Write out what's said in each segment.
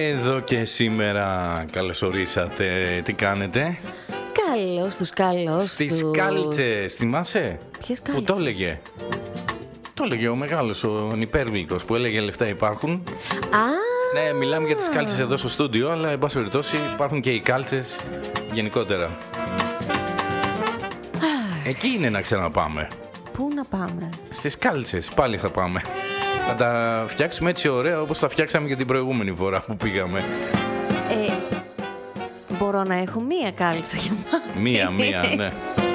Εδώ και σήμερα καλώς ορίσατε. Τι κάνετε? Καλώς τους. Στις κάλτσες, θυμάσαι? Ποιες κάλτσες? Που το έλεγε. Το έλεγε ο μεγάλος, ο υπέρβλητος που έλεγε λεφτά υπάρχουν. Ναι, μιλάμε για τις κάλτσες εδώ στο στούντιο, αλλά εν πάση περιπτώσει υπάρχουν και οι κάλτσες γενικότερα. Εκεί είναι να ξαναπάμε. Πού να πάμε? Στις κάλτσες πάλι θα πάμε. Θα τα φτιάξουμε έτσι ωραία όπως τα φτιάξαμε και την προηγούμενη φορά που πήγαμε. Μπορώ να έχω μία κάλτσα για μάθη? Μία, ναι.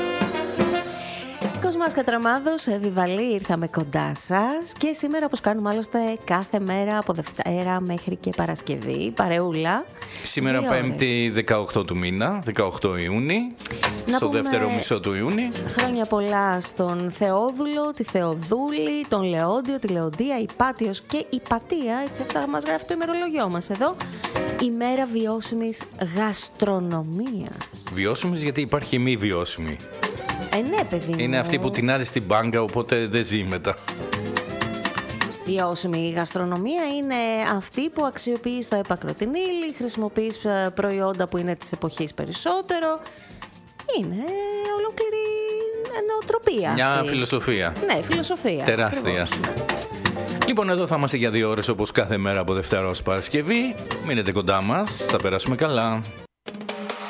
Κοσμάς Κατραμάδος, Βιβαλή, ήρθαμε κοντά σας και σήμερα, όπως κάνουμε άλλωστε κάθε μέρα από Δευτέρα μέχρι και Παρασκευή, παρεούλα. Σήμερα 5η 18 του μήνα, 18 Ιούνιου, στο δεύτερο μισό του Ιούνιου. Χρόνια πολλά στον Θεόδουλο, τη Θεοδούλη, τον Λεόντιο, τη Λεοντία, Υπάτιος και Υπατία, έτσι αυτά μας γράφει το ημερολογιό μας εδώ. Ημέρα βιώσιμης γαστρονομίας. Βιώσιμης γιατί υπάρχει μη βιώσιμη. Ναι, παιδί μου. Είναι αυτή που τεινάζει στην μπάγκα, οπότε δεν ζει μετά. Βιώσιμη γαστρονομία είναι αυτή που αξιοποιείς το έπακρο την ύλη, χρησιμοποιείς προϊόντα που είναι της εποχής περισσότερο. Είναι ολόκληρη νοοτροπία. Μια αυτή. φιλοσοφία. Ναι, φιλοσοφία. Τεράστια. Ακριβώς. Λοιπόν, εδώ θα είμαστε για 2 ώρες όπως κάθε μέρα από Δευτέρα ως Παρασκευή. Μείνετε κοντά μας, θα περάσουμε καλά.